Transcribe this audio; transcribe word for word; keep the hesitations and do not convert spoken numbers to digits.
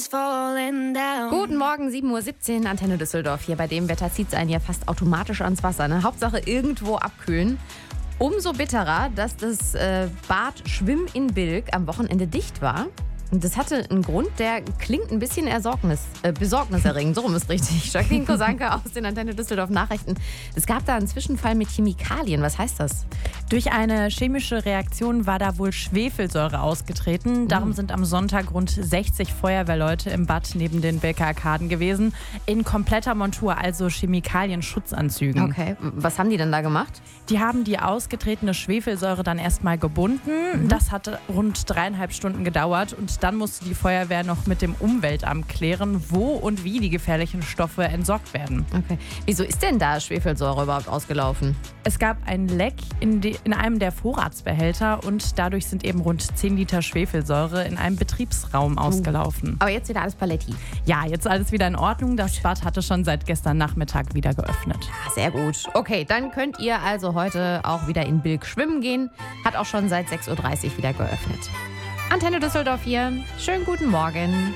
is falling down. Guten Morgen, sieben Uhr siebzehn, Antenne Düsseldorf. Hier bei dem Wetter zieht es einen ja fast automatisch ans Wasser. Ne? Hauptsache irgendwo abkühlen. Umso bitterer, dass das äh, Bad Schwimm in Bilk am Wochenende dicht war. Und das hatte einen Grund, der klingt ein bisschen ersorgnis, äh, besorgniserregend. So rum ist richtig. Jacqueline Kosanke aus den Antenne Düsseldorf Nachrichten. Es gab da einen Zwischenfall mit Chemikalien. Was heißt das? Durch eine chemische Reaktion war da wohl Schwefelsäure ausgetreten. Darum Mhm. sind am Sonntag rund sechzig Feuerwehrleute im Bad neben den Bilker Arkaden gewesen. In kompletter Montur, also Chemikalienschutzanzügen. Okay, was haben die denn da gemacht? Die haben die ausgetretene Schwefelsäure dann erstmal gebunden. Mhm. Das hat rund dreieinhalb Stunden gedauert und dann musste die Feuerwehr noch mit dem Umweltamt klären, wo und wie die gefährlichen Stoffe entsorgt werden. Okay. Wieso ist denn da Schwefelsäure überhaupt ausgelaufen? Es gab ein Leck in, die, in einem der Vorratsbehälter und dadurch sind eben rund zehn Liter Schwefelsäure in einem Betriebsraum ausgelaufen. Aber jetzt wieder alles Paletti. Ja, jetzt alles wieder in Ordnung. Das Bad hatte schon seit gestern Nachmittag wieder geöffnet. Sehr gut. Okay, dann könnt ihr also heute auch wieder in Bilk schwimmen gehen. Hat auch schon seit sechs Uhr dreißig wieder geöffnet. Antenne Düsseldorf hier. Schönen guten Morgen.